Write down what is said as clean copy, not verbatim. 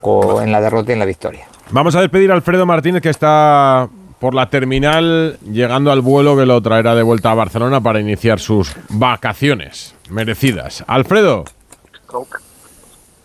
en la derrota y en la victoria. Vamos a despedir a Alfredo Martínez, que está por la terminal llegando al vuelo que lo traerá de vuelta a Barcelona para iniciar sus vacaciones merecidas. Alfredo.